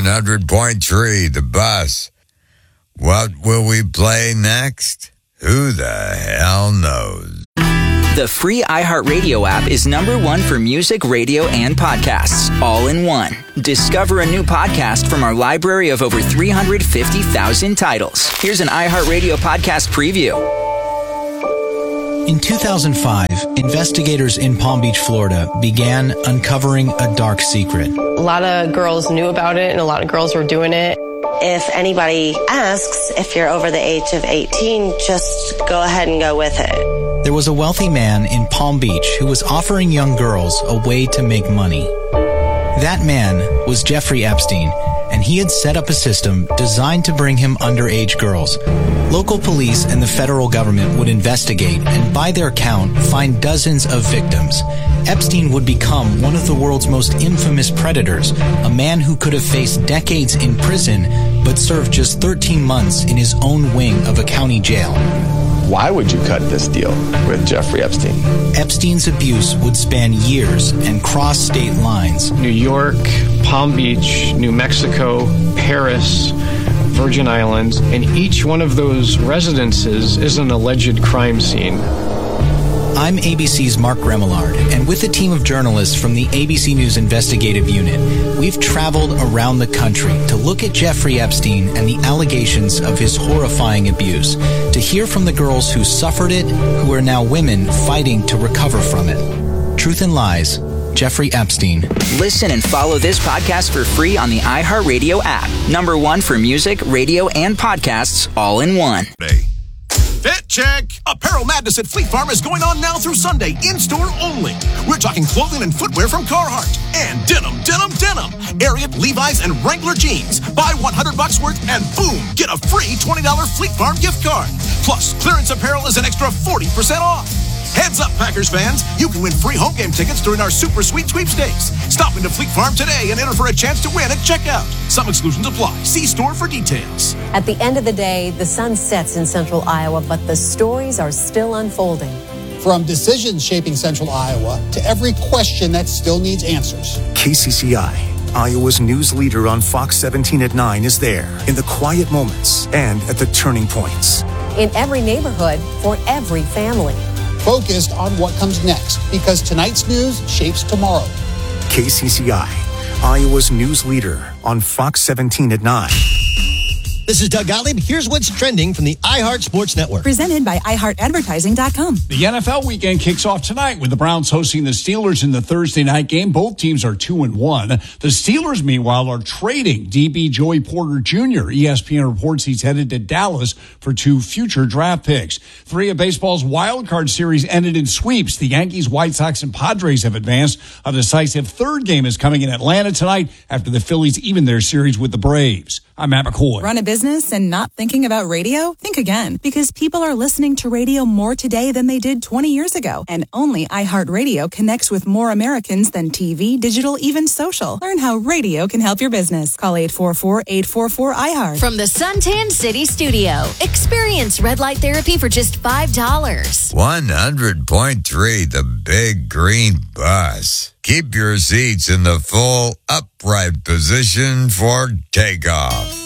100.3, The Bus. What will we play next? Who the hell knows? The free iHeartRadio app is #1 for music, radio, and podcasts, all in one. Discover a new podcast from our library of over 350,000 titles. Here's an iHeartRadio podcast preview. In 2005, investigators in Palm Beach, Florida, began uncovering a dark secret. A lot of girls knew about it, and a lot of girls were doing it. If anybody asks if you're over the age of 18, just go ahead and go with it. There was a wealthy man in Palm Beach who was offering young girls a way to make money. That man was Jeffrey Epstein, and he had set up a system designed to bring him underage girls. Local police and the federal government would investigate and, by their count, find dozens of victims. Epstein would become one of the world's most infamous predators, a man who could have faced decades in prison but served just 13 months in his own wing of a county jail. Why would you cut this deal with Jeffrey Epstein? Epstein's abuse would span years and cross state lines. New York, Palm Beach, New Mexico, Paris, Virgin Islands, and each one of those residences is an alleged crime scene. I'm ABC's Mark Remillard, and with a team of journalists from the ABC News Investigative Unit, we've traveled around the country to look at Jeffrey Epstein and the allegations of his horrifying abuse, to hear from the girls who suffered it, who are now women fighting to recover from it. Truth and Lies, Jeffrey Epstein. Listen and follow this podcast for free on the iHeartRadio app. #1 for music, radio, and podcasts, all in one. Fit check! Apparel Madness at Fleet Farm is going on now through Sunday, in-store only. We're talking clothing and footwear from Carhartt. And denim. Ariat, Levi's, and Wrangler jeans. Buy $100 worth and boom, get a free $20 Fleet Farm gift card. Plus, clearance apparel is an extra 40% off. Heads up, Packers fans. You can win free home game tickets during our Super Sweet Sweepstakes. Stop into Fleet Farm today and enter for a chance to win at checkout. Some exclusions apply. See store for details. At the end of the day, the sun sets in central Iowa, but the stories are still unfolding. From decisions shaping central Iowa to every question that still needs answers. KCCI, Iowa's news leader on Fox 17 at 9, is there in the quiet moments and at the turning points. In every neighborhood, for every family. Focused on what comes next, because tonight's news shapes tomorrow. KCCI, Iowa's news leader on Fox 17 at 9. This is Doug Gottlieb. Here's what's trending from the iHeart Sports Network. Presented by iHeartAdvertising.com. The NFL weekend kicks off tonight with the Browns hosting the Steelers in the Thursday night game. Both teams are 2-1. The Steelers, meanwhile, are trading DB Joey Porter Jr. ESPN reports he's headed to Dallas for 2 future draft picks. 3 of baseball's wild card series ended in sweeps. The Yankees, White Sox, and Padres have advanced. A decisive third game is coming in Atlanta tonight after the Phillies even their series with the Braves. I'm Matt McCoy. Run a business and not thinking about radio? Think again, because people are listening to radio more today than they did 20 years ago. And only iHeartRadio connects with more Americans than TV, digital, even social. Learn how radio can help your business. Call 844-844-iHeart. From the Suntan City Studio, experience red light therapy for just $5. 100.3, the Big Green Bus. Keep your seats in the full upright position for takeoff.